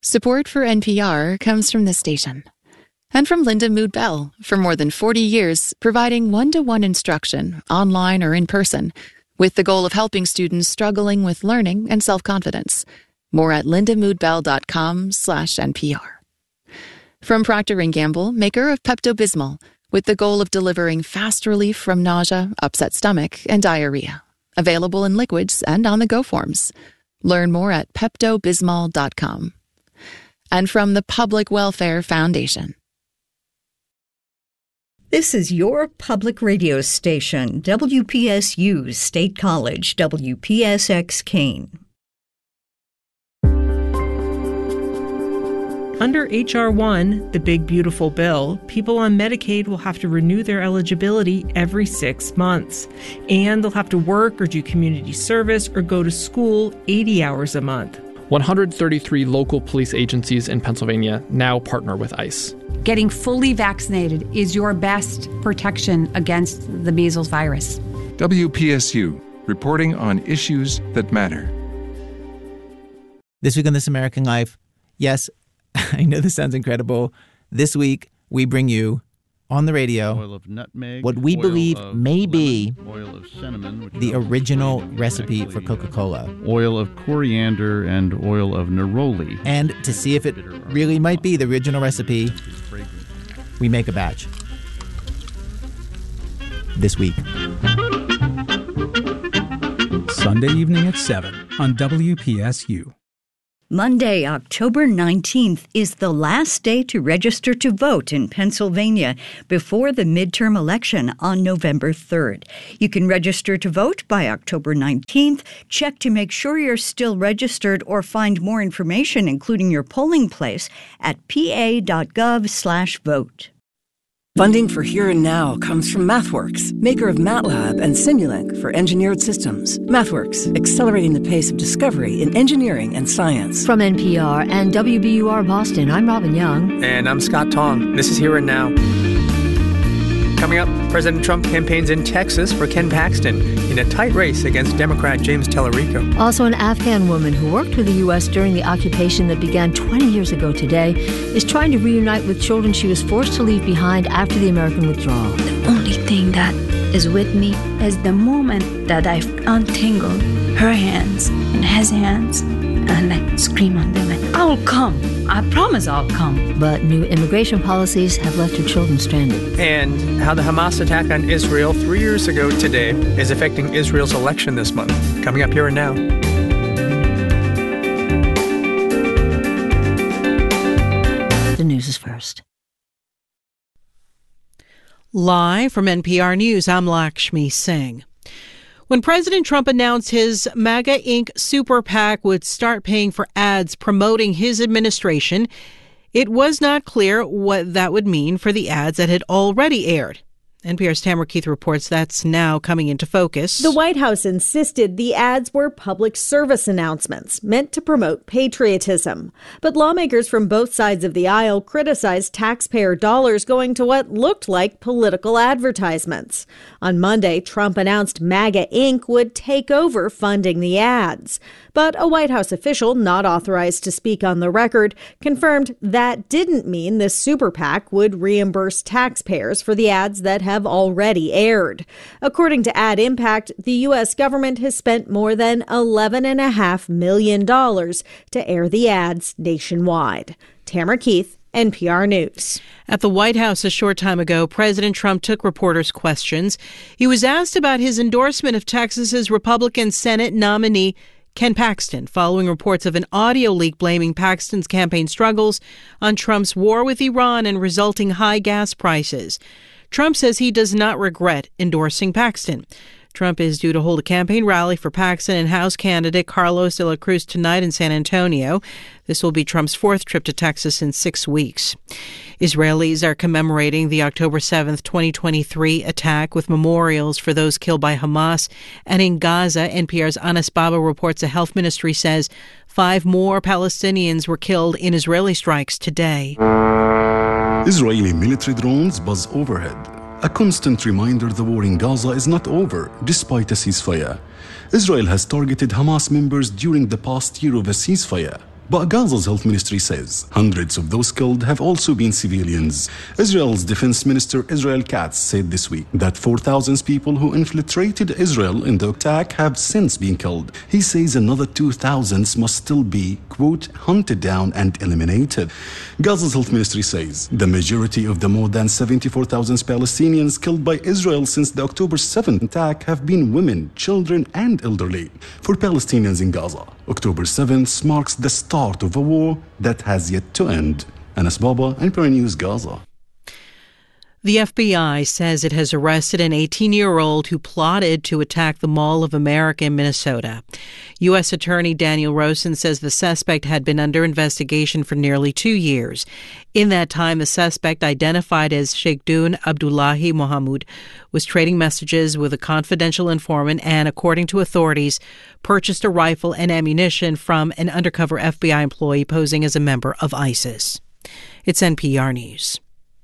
Support for NPR comes from this station. And from Linda Mood Bell, for more than 40 years, providing one-to-one instruction, online or in person, with the goal of helping students struggling with learning and self-confidence. More at lindamoodbell.com/NPR. From Procter & Gamble, maker of Pepto-Bismol, with the goal of delivering fast relief from nausea, upset stomach, and diarrhea. Available in liquids and on-the-go forms. Learn more at peptobismol.com. And from the Public Welfare Foundation. This is your public radio station, WPSU State College, WPSX Keene. Under H.R. 1, the big beautiful bill, people on Medicaid will have to renew their eligibility every 6 months. And they'll have to work or do community service or go to school 80 hours a month. 133 local police agencies in Pennsylvania now partner with ICE. Getting fully vaccinated is your best protection against the measles virus. WPSU, reporting on issues that matter. This week on This American Life, yes, I know this sounds incredible. This week, we bring you on the radio oil of nutmeg, what we believe may be oil of cinnamon, the original recipe for Coca-Cola. Oil of coriander and oil of neroli. And to see if it really might be the original recipe, we make a batch. This week. Sunday evening at 7 on WPSU. Monday, October 19th is the last day to register to vote in Pennsylvania before the midterm election on November 3rd. You can register to vote by October 19th. Check to make sure you're still registered or find more information, including your polling place, at pa.gov/vote. Funding for Here and Now comes from MathWorks, maker of MATLAB and Simulink for engineered systems. MathWorks, accelerating the pace of discovery in engineering and science. From NPR and WBUR Boston, I'm Robin Young. And I'm Scott Tong. This is Here and Now. Coming up, President Trump campaigns in Texas for Ken Paxton in a tight race against Democrat James Tallarico. Also, an Afghan woman who worked with the U.S. during the occupation that began 20 years ago today is trying to reunite with children she was forced to leave behind after the American withdrawal. The only thing that is with me is the moment that I've untangled her hands and his hands and I scream on them and I'll come. I promise I'll come. But new immigration policies have left her children stranded. And how the Hamas attack on Israel 3 years ago today is affecting Israel's election this month. Coming up Here and Now. The news is first. Live from NPR News, I'm Lakshmi Singh. When President Trump announced his MAGA Inc. super PAC would start paying for ads promoting his administration, it was not clear what that would mean for the ads that had already aired. NPR's Tamara Keith reports that's now coming into focus. The White House insisted the ads were public service announcements meant to promote patriotism. But lawmakers from both sides of the aisle criticized taxpayer dollars going to what looked like political advertisements. On Monday, Trump announced MAGA Inc. would take over funding the ads. But a White House official not authorized to speak on the record confirmed that didn't mean the super PAC would reimburse taxpayers for the ads that have already aired. According to Ad Impact, the U.S. government has spent more than $11.5 million to air the ads nationwide. Tamara Keith, NPR News. At the White House a short time ago, President Trump took reporters' questions. He was asked about his endorsement of Texas's Republican Senate nominee Ken Paxton, following reports of an audio leak blaming Paxton's campaign struggles on Trump's war with Iran and resulting high gas prices. Trump says he does not regret endorsing Paxton. Trump is due to hold a campaign rally for Paxton and House candidate Carlos de la Cruz tonight in San Antonio. This will be Trump's fourth trip to Texas in 6 weeks. Israelis are commemorating the October 7th, 2023 attack with memorials for those killed by Hamas. And in Gaza, NPR's Anas Baba reports a health ministry says 5 more Palestinians were killed in Israeli strikes today. Israeli military drones buzz overhead. A constant reminder the war in Gaza is not over, despite a ceasefire. Israel has targeted Hamas members during the past year of a ceasefire. But Gaza's health ministry says hundreds of those killed have also been civilians. Israel's defense minister Israel Katz said this week that 4,000 people who infiltrated Israel in the attack have since been killed. He says another 2,000 must still be, quote, hunted down and eliminated. Gaza's health ministry says the majority of the more than 74,000 Palestinians killed by Israel since the October 7th attack have been women, children, and elderly. For Palestinians in Gaza, October 7th marks the start of a war that has yet to end. Anas Baba, NPR News, Gaza. The FBI says it has arrested an 18-year-old who plotted to attack the Mall of America in Minnesota. U.S. Attorney Daniel Rosen says the suspect had been under investigation for nearly 2 years. In that time, the suspect, identified as Sheikhdun Abdullahi Mohamud, was trading messages with a confidential informant and, according to authorities, purchased a rifle and ammunition from an undercover FBI employee posing as a member of ISIS. It's NPR News.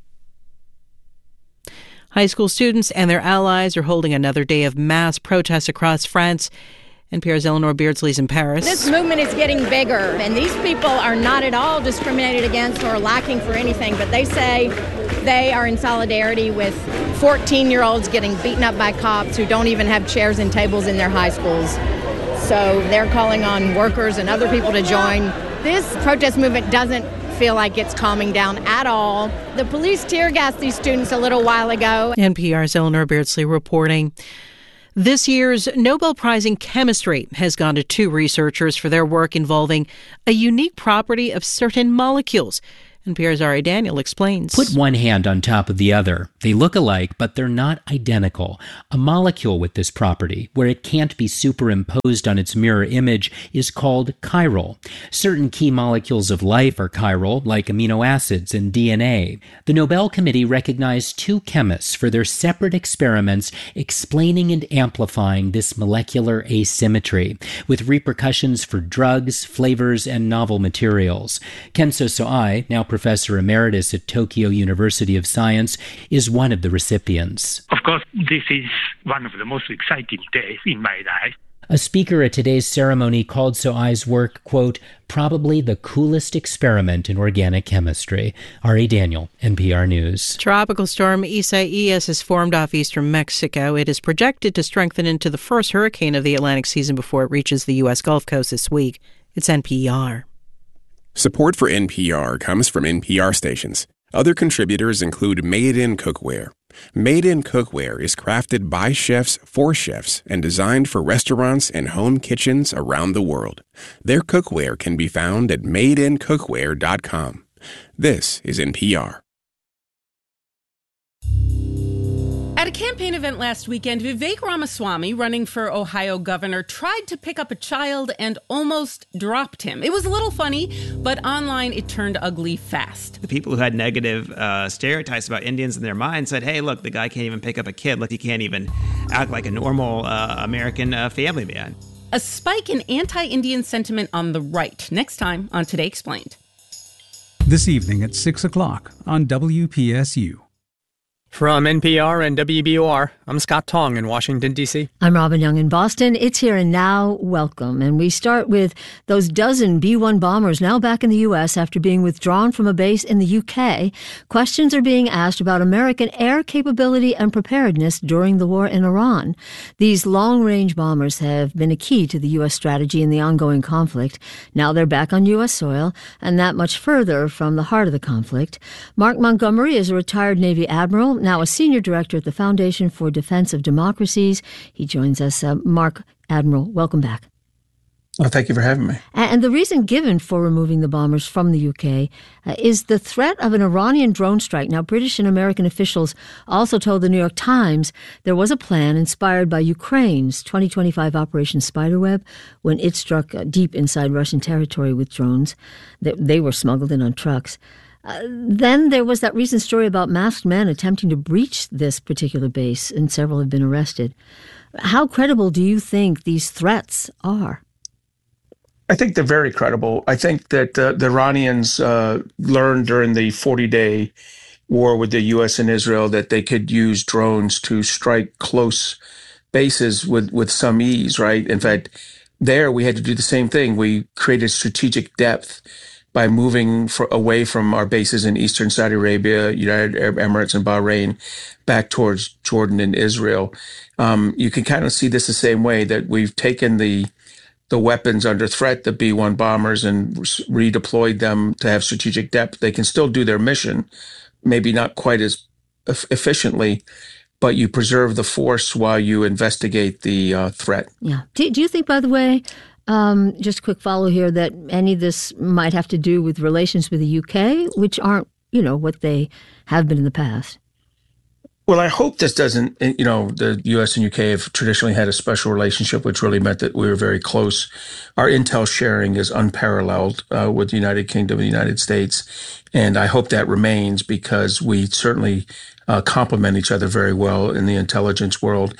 High school students and their allies are holding another day of mass protests across France. NPR's Eleanor Beardsley's in Paris. This movement is getting bigger, and these people are not at all discriminated against or lacking for anything, but they say they are in solidarity with 14-year-olds getting beaten up by cops who don't even have chairs and tables in their high schools. So they're calling on workers and other people to join. This protest movement doesn't feel like it's calming down at all. The police tear gassed these students a little while ago. NPR's Eleanor Beardsley reporting. This year's Nobel Prize in Chemistry has gone to 2 researchers for their work involving a unique property of certain molecules. NPR's Ari Daniel explains. Put one hand on top of the other. They look alike, but they're not identical. A molecule with this property, where it can't be superimposed on its mirror image, is called chiral. Certain key molecules of life are chiral, like amino acids and DNA. The Nobel Committee recognized 2 chemists for their separate experiments explaining and amplifying this molecular asymmetry, with repercussions for drugs, flavors, and novel materials. Kenzo Soai, now Professor Emeritus at Tokyo University of Science, is one of the recipients. Of course, this is one of the most exciting days in my life. A speaker at today's ceremony called Soai's work, quote, probably the coolest experiment in organic chemistry. Ari Daniel, NPR News. Tropical storm Isaias has formed off eastern Mexico. It is projected to strengthen into the first hurricane of the Atlantic season before it reaches the U.S. Gulf Coast this week. It's NPR. Support for NPR comes from NPR stations. Other contributors include Made in Cookware. Made in Cookware is crafted by chefs for chefs and designed for restaurants and home kitchens around the world. Their cookware can be found at madeincookware.com. This is NPR. At a campaign event last weekend, Vivek Ramaswamy, running for Ohio governor, tried to pick up a child and almost dropped him. It was a little funny, but online it turned ugly fast. The people who had negative stereotypes about Indians in their mind said, hey, look, the guy can't even pick up a kid. Look, he can't even act like a normal American family man. A spike in anti-Indian sentiment on the right. Next time on Today Explained. This evening at 6 o'clock on WPSU. From NPR and WBOR, I'm Scott Tong in Washington, D.C. I'm Robin Young in Boston. It's Here and Now. Welcome. And we start with those dozen B-1 bombers now back in the U.S. after being withdrawn from a base in the U.K. Questions are being asked about American air capability and preparedness during the war in Iran. These long-range bombers have been a key to the U.S. strategy in the ongoing conflict. Now they're back on U.S. soil and that much further from the heart of the conflict. Mark Montgomery is a retired Navy admiral, now a senior director at the Foundation for Defense of Democracies. He joins us. Mark, Admiral, welcome back. Oh, thank you for having me. And the reason given for removing the bombers from the UK is the threat of an Iranian drone strike. Now, British and American officials also told the New York Times there was a plan inspired by Ukraine's 2025 Operation Spiderweb when it struck deep inside Russian territory with drones. They were smuggled in on trucks. Then there was that recent story about masked men attempting to breach this particular base, and several have been arrested. How credible do you think these threats are? I think they're very credible. I think that the Iranians learned during the 40-day war with the U.S. and Israel that they could use drones to strike close bases with some ease, right? In fact, there we had to do the same thing. We created strategic depth by moving away from our bases in Eastern Saudi Arabia, United Arab Emirates, and Bahrain back towards Jordan and Israel. You can kind of see this the same way, that we've taken the weapons under threat, the B-1 bombers, and redeployed them to have strategic depth. They can still do their mission, maybe not quite as efficiently, but you preserve the force while you investigate the threat. Yeah. Do you think, by the way, just a quick follow here, that any of this might have to do with relations with the UK, which aren't, what they have been in the past? Well, I hope this doesn't, the U.S. and UK have traditionally had a special relationship, which really meant that we were very close. Our intel sharing is unparalleled with the United Kingdom and the United States. And I hope that remains, because we certainly complement each other very well in the intelligence world.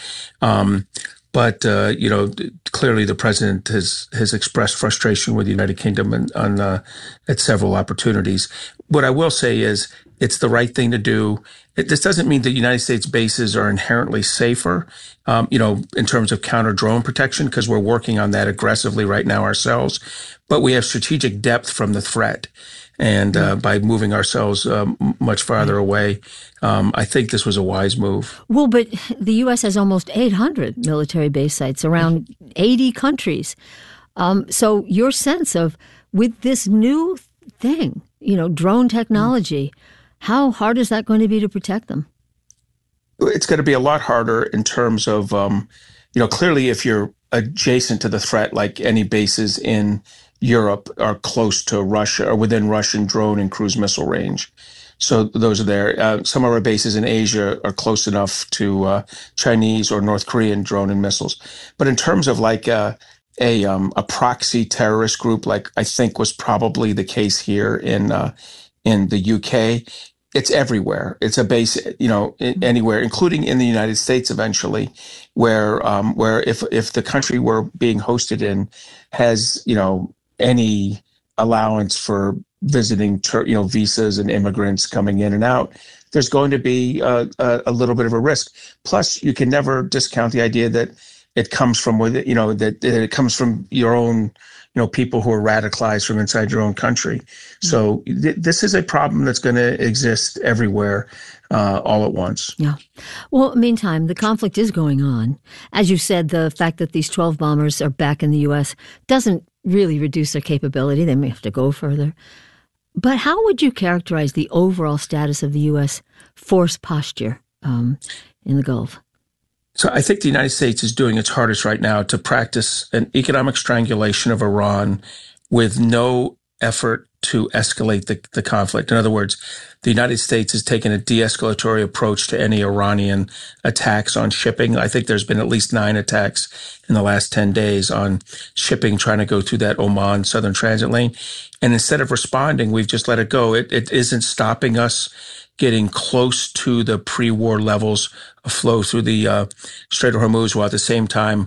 But clearly the president has expressed frustration with the United Kingdom at several opportunities. What I will say is it's the right thing to do. This doesn't mean that United States bases are inherently safer, in terms of counter drone protection, because we're working on that aggressively right now ourselves. But we have strategic depth from the threat. And by moving ourselves much farther away, I think this was a wise move. Well, but the U.S. has almost 800 military base sites around 80 countries. So your sense of, with this new thing, drone technology, how hard is that going to be to protect them? It's going to be a lot harder in terms of, clearly if you're adjacent to the threat, like any bases in Europe are close to Russia or within Russian drone and cruise missile range. So those are there. Some of our bases in Asia are close enough to Chinese or North Korean drone and missiles. But in terms of like a proxy terrorist group, like I think was probably the case here in the UK, it's everywhere. It's a base, anywhere, including in the United States eventually, where if the country we're being hosted in has, any allowance for visiting, visas and immigrants coming in and out, there's going to be a little bit of a risk. Plus, you can never discount the idea that it comes from that it comes from your own, people who are radicalized from inside your own country. So this is a problem that's going to exist everywhere, all at once. Yeah. Well, meantime, the conflict is going on. As you said, the fact that these 12 bombers are back in the U.S. doesn't really reduce their capability. They may have to go further. But how would you characterize the overall status of the U.S. force posture in the Gulf? So I think the United States is doing its hardest right now to practice an economic strangulation of Iran with no effort to escalate the conflict. In other words, the United States has taken a de-escalatory approach to any Iranian attacks on shipping. I think there's been at least 9 attacks in the last 10 days on shipping trying to go through that Oman southern transit lane. And instead of responding, we've just let it go. It isn't stopping us getting close to the pre-war levels of flow through the Strait of Hormuz, while at the same time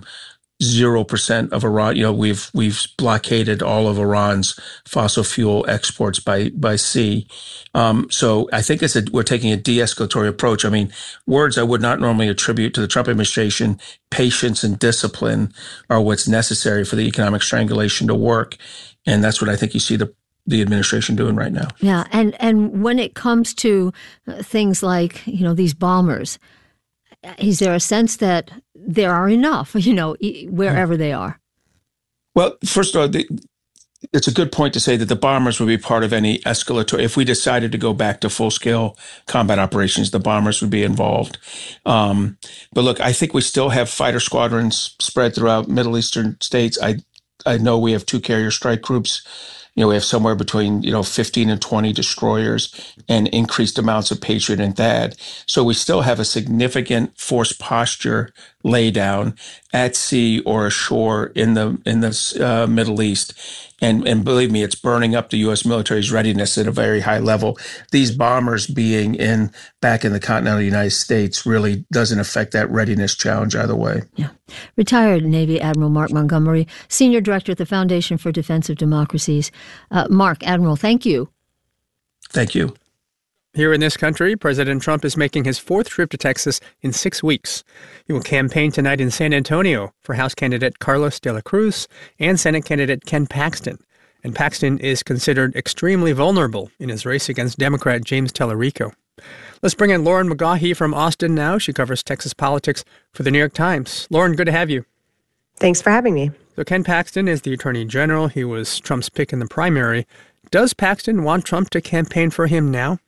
0% of Iran, we've blockaded all of Iran's fossil fuel exports by sea. So I think we're taking a de-escalatory approach. I mean, words I would not normally attribute to the Trump administration, patience and discipline, are what's necessary for the economic strangulation to work. And that's what I think you see the administration doing right now. Yeah. And when it comes to things like, these bombers, is there a sense that there are enough, wherever they are? Well, first of all, it's a good point to say that the bombers would be part of any escalatory. If we decided to go back to full-scale combat operations, the bombers would be involved. But look, I think we still have fighter squadrons spread throughout Middle Eastern states. I know we have 2 carrier strike groups. We have somewhere between, 15 and 20 destroyers and increased amounts of Patriot and THAAD. So we still have a significant force posture laydown at sea or ashore in the Middle East. And believe me, it's burning up the U.S. military's readiness at a very high level. These bombers being back in the continental United States really doesn't affect that readiness challenge either way. Yeah. Retired Navy Admiral Mark Montgomery, Senior Director at the Foundation for Defense of Democracies. Mark, Admiral, thank you. Thank you. Here in this country, President Trump is making his fourth trip to Texas in 6 weeks. He will campaign tonight in San Antonio for House candidate Carlos de la Cruz and Senate candidate Ken Paxton. And Paxton is considered extremely vulnerable in his race against Democrat James Tallarico. Let's bring in Lauren McGaughy from Austin now. She covers Texas politics for the New York Times. Lauren, good to have you. Thanks for having me. So Ken Paxton is the Attorney General. He was Trump's pick in the primary. Does Paxton want Trump to campaign for him now?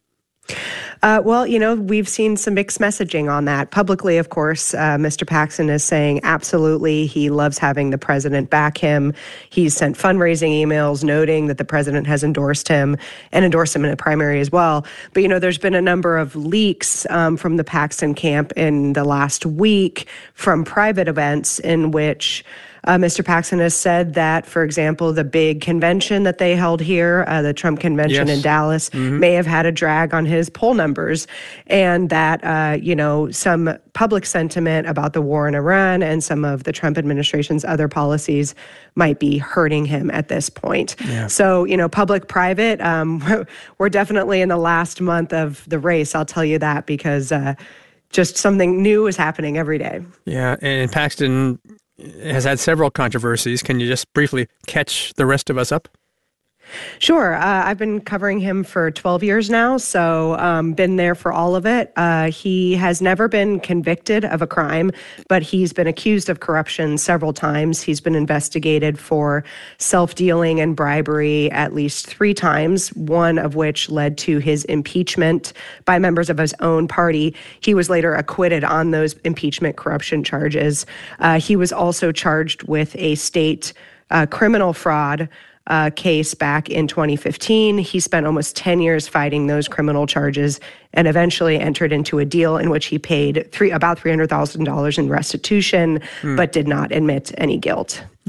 Well, we've seen some mixed messaging on that. Publicly, of course, Mr. Paxton is saying absolutely he loves having the president back him. He's sent fundraising emails noting that the president has endorsed him and endorsed him in a primary as well. But, there's been a number of leaks from the Paxton camp in the last week from private events in which Mr. Paxton has said that, for example, the big convention that they held here, the Trump convention in Dallas, may have had a drag on his poll numbers, and that, some public sentiment about the war in Iran and some of the Trump administration's other policies might be hurting him at this point. Yeah. So, public-private, we're definitely in the last month of the race, I'll tell you that, because just something new is happening every day. Yeah, and Paxton has had several controversies. Can you just briefly catch the rest of us up? Sure. I've been covering him for 12 years now, so been there for all of it. He has never been convicted of a crime, but he's been accused of corruption several times. He's been investigated for self-dealing and bribery at least 3 times, one of which led to his impeachment by members of his own party. He was later acquitted on those impeachment corruption charges. He was also charged with a state criminal fraud case back in 2015. He spent almost 10 years fighting those criminal charges and eventually entered into a deal in which he paid about $300,000 in restitution, but did not admit any guilt.